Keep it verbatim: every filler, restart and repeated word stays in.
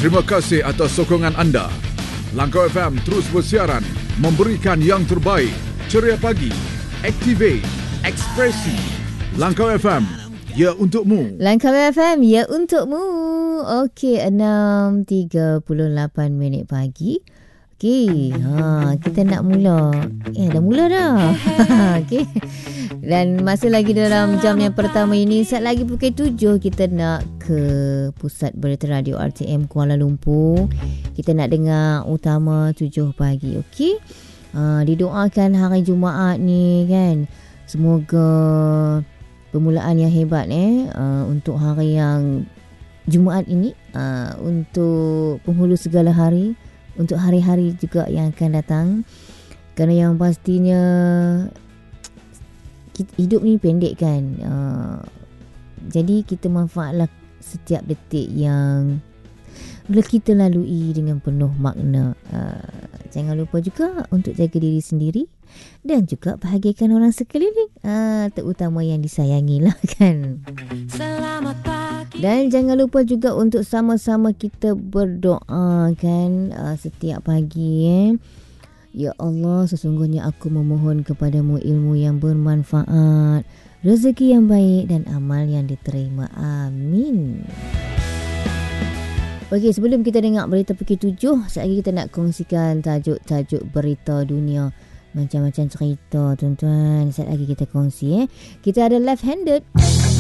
Terima kasih atas sokongan anda. Langkau F M terus bersiaran, memberikan yang terbaik. Ceria pagi, Activate, Ekspresi. Langkau F M, ya untukmu. Langkau F M, ya untukmu. Okey, enam tiga puluh lapan minit pagi. Okey, ha, kita nak mula. Eh, dah mula dah. Okey. Dan masih lagi dalam jam yang pertama ini, saat lagi pukul tujuh, kita nak ke Pusat Berita Radio R T M Kuala Lumpur. Kita nak dengar utama tujuh pagi. Okey. Ha, didoakan hari Jumaat ni kan. Semoga permulaan yang hebat eh uh, untuk hari yang Jumaat ini, uh, untuk penghulu segala hari, untuk hari-hari juga yang akan datang. Kerana yang pastinya hidup ni pendek kan. Uh, jadi kita manfaatlah setiap detik yang boleh kita lalui dengan penuh makna. Uh, jangan lupa juga untuk jaga diri sendiri dan juga bahagiakan orang sekeliling, uh, terutama yang disayangi lah kan. Selamat pagi. Dan jangan lupa juga untuk sama-sama kita berdoa kan, uh, setiap pagi eh. Ya Allah, sesungguhnya aku memohon kepadamu ilmu yang bermanfaat, rezeki yang baik dan amal yang diterima. Amin. Okey, sebelum kita dengar berita pukul tujuh, sekejap lagi kita nak kongsikan tajuk-tajuk berita dunia. Macam-macam cerita tuan-tuan. Sekejap lagi kita kongsi eh. Kita ada left-handed.